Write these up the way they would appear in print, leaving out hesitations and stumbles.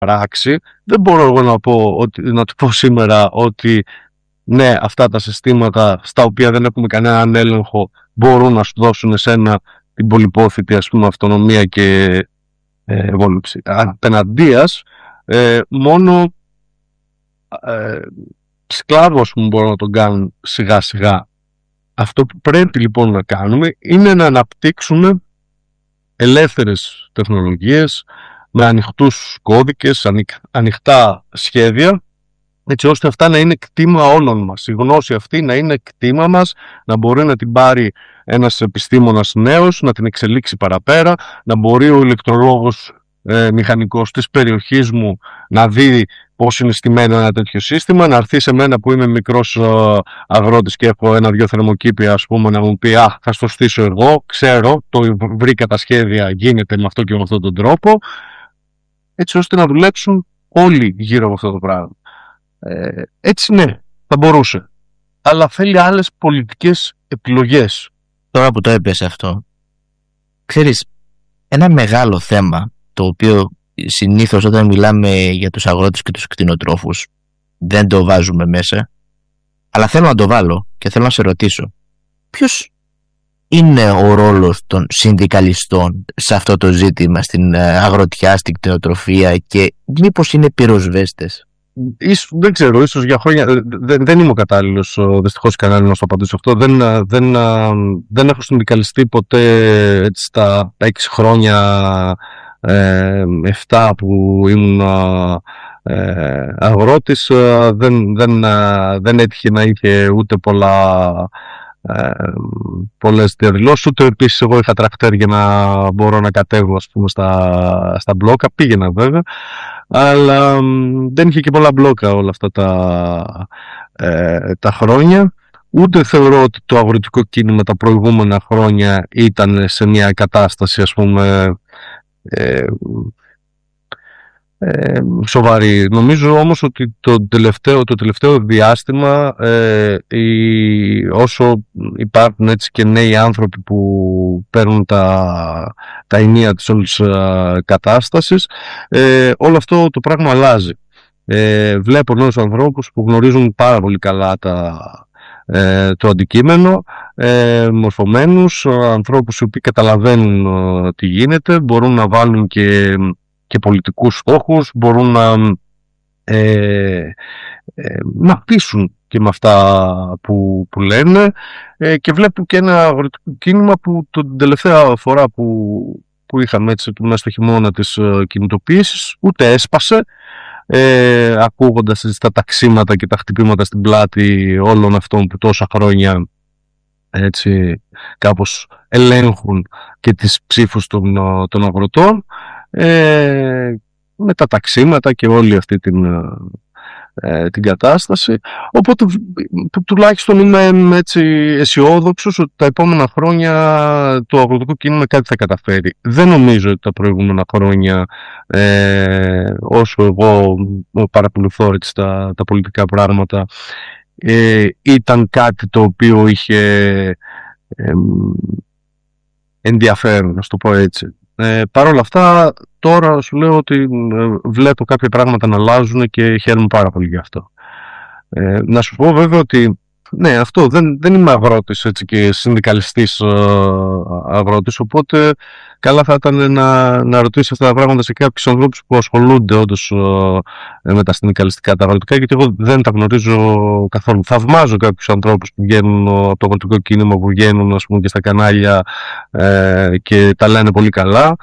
πράξη, δεν μπορώ εγώ να του πω σήμερα ότι ναι, αυτά τα συστήματα στα οποία δεν έχουμε κανέναν έλεγχο μπορούν να σου δώσουν εσένα την πολυπόθητη, ας πούμε, αυτονομία και ευόλυψη. Απέναντίας, μόνο σκλάβος που μπορούν να τον κάνουν σιγά σιγά. Αυτό που πρέπει λοιπόν να κάνουμε είναι να αναπτύξουμε ελεύθερες τεχνολογίες με ανοιχτούς κώδικες, ανοιχτά σχέδια, έτσι ώστε αυτά να είναι κτήμα όλων μας. Η γνώση αυτή να είναι κτήμα μας, να μπορεί να την πάρει ένας επιστήμονας νέος, να την εξελίξει παραπέρα, να μπορεί ο ηλεκτρολόγος μηχανικός της περιοχής μου να δει πώς είναι στημένο ένα τέτοιο σύστημα, να έρθει σε μένα που είμαι μικρός αγρότης και έχω ένα-δυο θερμοκήπια, ας πούμε, να μου πει θα στο στήσω εγώ, ξέρω, το βρήκα τα σχέδια, γίνεται με αυτό και με αυτόν τον τρόπο, έτσι ώστε να δουλέψουν όλοι γύρω από αυτό το πράγμα. Έτσι ναι, θα μπορούσε, αλλά θέλει άλλες πολιτικές επιλογές. Τώρα που το έπιασε αυτό, ξέρεις, ένα μεγάλο θέμα το οποίο συνήθως όταν μιλάμε για τους αγρότες και τους κτηνοτρόφους δεν το βάζουμε μέσα, αλλά θέλω να το βάλω και θέλω να σε ρωτήσω, ποιος είναι ο ρόλος των συνδικαλιστών σε αυτό το ζήτημα, στην αγροτιά, στην κτηνοτροφία, και μήπως είναι πυροσβέστες? Δεν ξέρω, ίσως για χρόνια δεν είμαι ο κατάλληλος δυστυχώς κανένα να σου απαντήσω αυτό. Δεν έχω συνδικαλιστεί ποτέ, έτσι, στα 6 χρόνια 7 που ήμουν αγρότης. Δεν έτυχε να είχε ούτε πολλές διαδηλώσεις, ούτε επίσης εγώ είχα τρακτέρ για να μπορώ να κατέβω, ας πούμε, στα μπλόκα. Πήγαινα βέβαια, αλλά δεν είχε και πολλά μπλόκα όλα αυτά τα χρόνια. Ούτε θεωρώ ότι το αγροτικό κίνημα τα προηγούμενα χρόνια ήταν σε μια κατάσταση, ας πούμε, σοβαρή. Νομίζω όμως ότι το τελευταίο διάστημα, όσο υπάρχουν έτσι και νέοι άνθρωποι που παίρνουν τα ενία της όλης κατάστασης, όλο αυτό το πράγμα αλλάζει. Βλέπω νέους ανθρώπους που γνωρίζουν πάρα πολύ καλά το αντικείμενο, μορφωμένους ανθρώπους οι οποίοι καταλαβαίνουν τι γίνεται, μπορούν να βάλουν και πολιτικούς στόχους, μπορούν να πείσουν και με αυτά που λένε, και βλέπω και ένα αγροτικό κίνημα που την τελευταία φορά που είχαμε έτσι μέσα στο χειμώνα της κινητοποίησης ούτε έσπασε, ακούγοντας τα ταξίματα και τα χτυπήματα στην πλάτη όλων αυτών που τόσα χρόνια έτσι κάπως ελέγχουν και τις ψήφους των αγροτών, με τα ταξίματα και όλη αυτή την κατάσταση. Οπότε τουλάχιστον είμαι έτσι αισιόδοξος ότι τα επόμενα χρόνια το αγροτικό κίνημα κάτι θα καταφέρει. Δεν νομίζω ότι τα προηγούμενα χρόνια, όσο εγώ παρακολουθώ έτσι τα πολιτικά πράγματα, ήταν κάτι το οποίο είχε ενδιαφέρον, να το πω έτσι. Παρ' όλα αυτά, τώρα σου λέω ότι βλέπω κάποια πράγματα να αλλάζουν και χαίρομαι πάρα πολύ γι' αυτό. Να σου πω βέβαια ότι ναι, αυτό δεν είμαι αγρότης έτσι και συνδικαλιστής αγρότης, οπότε καλά θα ήταν να ρωτήσει αυτά τα πράγματα σε κάποιους ανθρώπους που ασχολούνται όντως με τα συνδικαλιστικά, τα αγροτικά, γιατί εγώ δεν τα γνωρίζω καθόλου. Θαυμάζω κάποιους ανθρώπους που βγαίνουν από το αγροτικό κίνημα, που βγαίνουν, ας πούμε, και στα κανάλια και τα λένε πολύ καλά.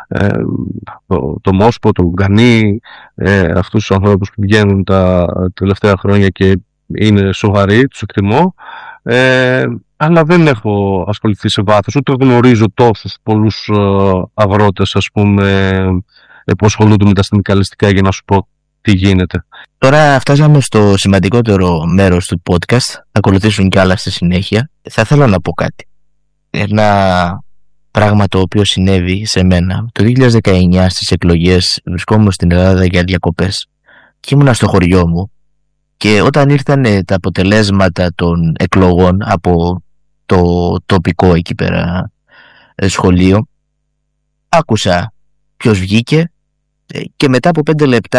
Το Μόσπο, το Γκανί, αυτούς τους ανθρώπους που βγαίνουν τα τελευταία χρόνια και είναι σοβαροί, τους εκτιμώ, αλλά δεν έχω ασχοληθεί σε βάθος, ούτε γνωρίζω τόσους πολλούς αγρότες, ας πούμε, που ασχολούνται με τα συνδικαλιστικά για να σου πω τι γίνεται. Τώρα φτάσαμε στο σημαντικότερο μέρος του podcast, θα ακολουθήσουν κι άλλα στη συνέχεια. Θα ήθελα να πω κάτι, ένα πράγμα το οποίο συνέβη σε μένα. Το 2019 στις εκλογές βρισκόμουν στην Ελλάδα για διακοπές και ήμουνα στο χωριό μου. Και όταν ήρθαν τα αποτελέσματα των εκλογών από το τοπικό εκεί πέρα σχολείο, άκουσα ποιος βγήκε και μετά από 5 λεπτά